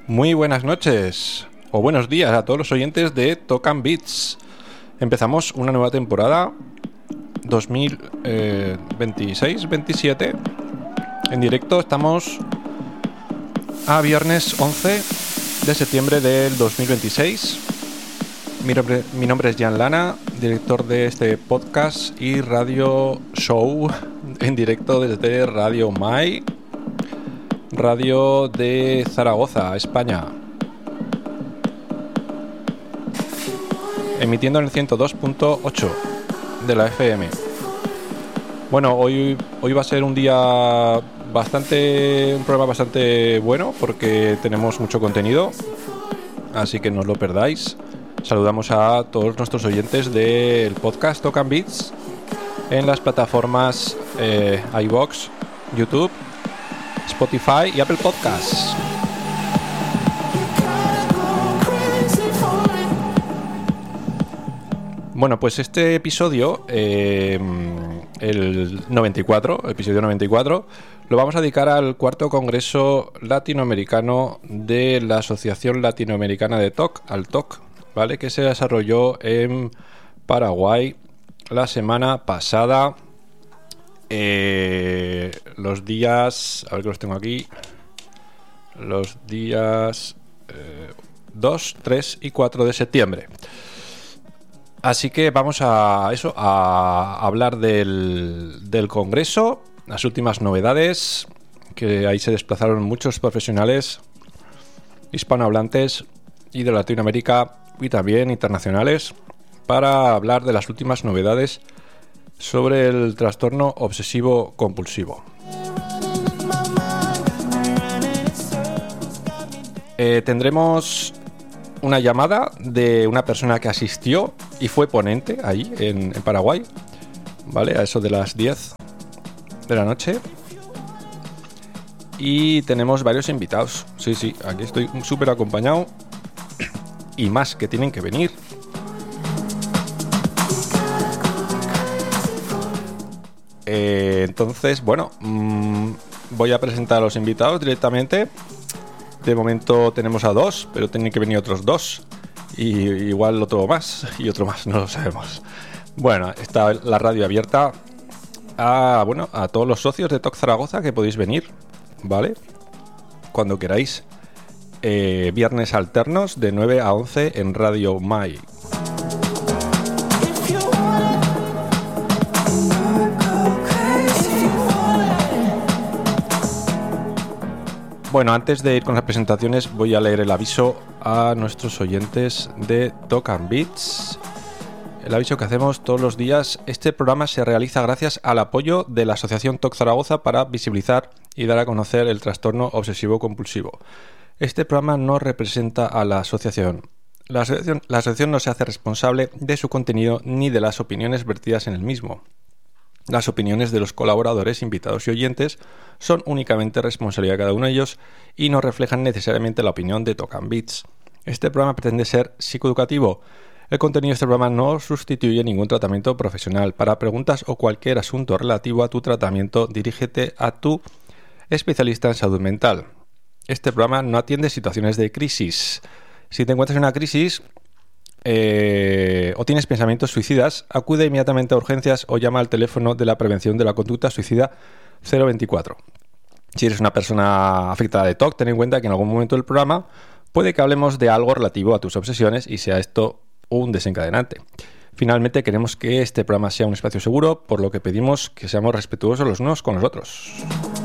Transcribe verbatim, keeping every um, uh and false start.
Muy buenas noches o buenos días a todos los oyentes de Talk and Beats. Empezamos una nueva temporada dos mil veintiséis veintisiete. En directo estamos a viernes once de septiembre del dos mil veintiséis. Mi nombre, mi nombre es Jan Lana, director de este podcast y radio show en directo desde Radio Mai, radio de Zaragoza, España, emitiendo en el ciento dos punto ocho de la F M. Bueno, hoy, hoy va a ser un día bastante, un programa bastante bueno porque tenemos mucho contenido, así que no os lo perdáis. Saludamos a todos nuestros oyentes del podcast Talk and Beats en las plataformas eh, iVoox, YouTube, Spotify y Apple Podcasts. Bueno, pues este episodio, eh, el noventa y cuatro, el episodio noventa y cuatro, lo vamos a dedicar al cuarto Congreso Latinoamericano de la Asociación Latinoamericana de T O C, al T O C, ¿vale? Que se desarrolló en Paraguay la semana pasada. Eh, los días, a ver que los tengo aquí, los días eh, dos, tres y cuatro de septiembre. Así que vamos a eso, a hablar del, del Congreso, las últimas novedades, que ahí se desplazaron muchos profesionales hispanohablantes y de Latinoamérica y también internacionales para hablar de las últimas novedades sobre el trastorno obsesivo compulsivo. Eh, tendremos una llamada de una persona que asistió y fue ponente ahí en, en Paraguay, ¿vale? A eso de las diez de la noche. Y tenemos varios invitados. Sí, sí, aquí estoy súper acompañado. Y más que tienen que venir. Eh, entonces, bueno, mmm, voy a presentar a los invitados directamente. De momento tenemos a dos, pero tienen que venir otros dos. Y igual otro más y otro más, no lo sabemos. Bueno, está la radio abierta a, bueno, a todos los socios de T O C Zaragoza que podéis venir, ¿vale? Cuando queráis. Eh, viernes alternos de nueve a once en Radio Mai. Bueno, antes de ir con las presentaciones voy a leer el aviso a nuestros oyentes de Talk and Beats. El aviso que hacemos todos los días. Este programa se realiza gracias al apoyo de la Asociación T O C Zaragoza para visibilizar y dar a conocer el trastorno obsesivo compulsivo. Este programa no representa a la asociación. La asociación. La asociación no se hace responsable de su contenido ni de las opiniones vertidas en el mismo. Las opiniones de los colaboradores, invitados y oyentes son únicamente responsabilidad de cada uno de ellos y no reflejan necesariamente la opinión de Talk and Beats. Este programa pretende ser psicoeducativo. El contenido de este programa no sustituye ningún tratamiento profesional. Para preguntas o cualquier asunto relativo a tu tratamiento, dirígete a tu especialista en salud mental. Este programa no atiende situaciones de crisis. Si te encuentras en una crisis eh, o tienes pensamientos suicidas, acude inmediatamente a urgencias o llama al teléfono de la prevención de la conducta suicida cero veinticuatro. Si eres una persona afectada de T O C, ten en cuenta que en algún momento del programa puede que hablemos de algo relativo a tus obsesiones y sea esto un desencadenante. Finalmente, queremos que este programa sea un espacio seguro, por lo que pedimos que seamos respetuosos los unos con los otros.